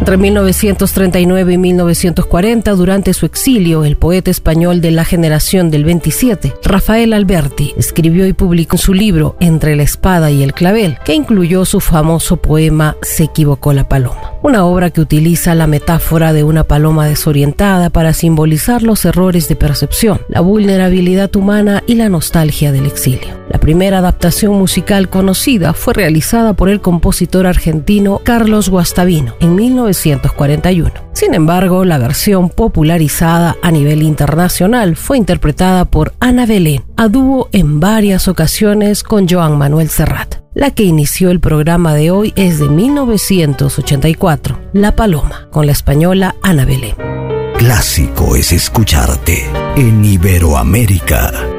Entre 1939 y 1940, durante su exilio, el poeta español de la generación del 27, Rafael Alberti, escribió y publicó su libro Entre la espada y el clavel, que incluyó su famoso poema Se equivocó la paloma, una obra que utiliza la metáfora de una paloma desorientada para simbolizar los errores de percepción, la vulnerabilidad humana y la nostalgia del exilio. La primera adaptación musical conocida fue realizada por el compositor argentino Carlos Guastavino en 1941. Sin embargo, la versión popularizada a nivel internacional fue interpretada por Ana Belén, a dúo en varias ocasiones con Joan Manuel Serrat. La que inició el programa de hoy es de 1984, La Paloma, con la española Ana Belén. Clásico es escucharte en Iberoamérica.